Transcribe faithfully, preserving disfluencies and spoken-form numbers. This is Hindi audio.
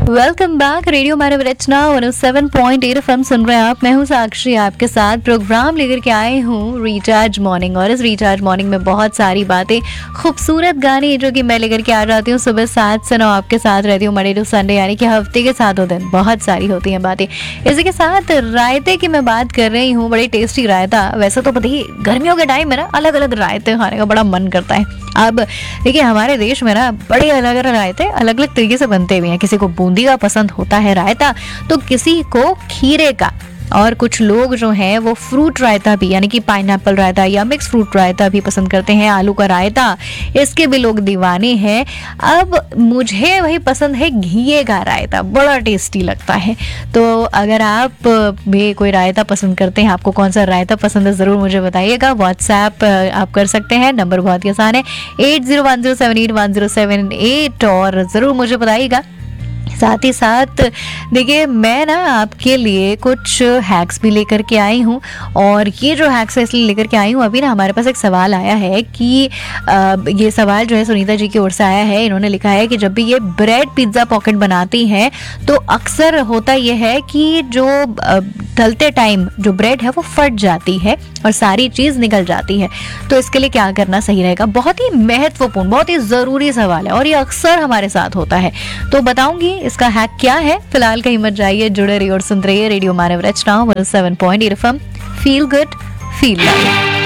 Welcome back. रेडियो मानव रचना one O seven point eight F M सुन रहे हैं आप। मैं हूं साक्षी, आपके साथ प्रोग्राम लेकर के आए हूं रिचार्ज मॉर्निंग। और इस रिचार्ज मॉर्निंग में बहुत सारी बातें, खूबसूरत गाने जो कि मैं लेकर के आ जाती हूँ सुबह सात से नौ आपके साथ रहती हूँ, मंडे टू संडे, यानी कि हफ्ते के सातों दिन बहुत सारी होती हैं बातें। इसी के साथ रायते की मैं बात कर रही हूँ। बड़ी टेस्टी रायता। वैसे तो पता ही गर्मियों के टाइम में ना अलग अलग रायते खाने का बड़ा मन करता है। अब देखिए हमारे देश में ना बड़े अलग अलग रायते अलग अलग तरीके से बनते हुए हैं। किसी को बूंदी का पसंद होता है रायता, तो किसी को खीरे का, और कुछ लोग जो हैं वो फ्रूट रायता भी, यानी कि पाइनएप्पल रायता या मिक्स फ्रूट रायता भी पसंद करते हैं। आलू का रायता, इसके भी लोग दीवाने हैं। अब मुझे वही पसंद है घिये का रायता, बड़ा टेस्टी लगता है। तो अगर आप भी कोई रायता पसंद करते हैं, आपको कौन सा रायता पसंद है, ज़रूर मुझे बताइएगा। व्हाट्सएप आप कर सकते हैं, नंबर बहुत ही आसान है, eight zero one zero seven eight one zero seven eight, और ज़रूर मुझे बताइएगा। साथ ही साथ देखिए मैं ना आपके लिए कुछ हैक्स भी लेकर के आई हूँ, और ये जो हैक्स है इसलिए लेकर के आई हूँ, अभी ना हमारे पास एक सवाल आया है कि आ, ये सवाल जो है सुनीता जी की ओर से आया है। इन्होंने लिखा है कि जब भी ये ब्रेड पिज्ज़ा पॉकेट बनाती हैं तो अक्सर होता ये है कि जो तलते टाइम जो ब्रेड है वो फट जाती है और सारी चीज़ निकल जाती है। तो इसके लिए क्या करना सही रहेगा? बहुत ही महत्वपूर्ण, बहुत ही ज़रूरी सवाल है और ये अक्सर हमारे साथ होता है, तो बताऊंगी इसका हैक क्या है। फिलहाल कहीं मत जाइए, जुड़े रहिए और सुनते रहिए रेडियो मानव रचना one O seven point eight F M. Feel good, feel live.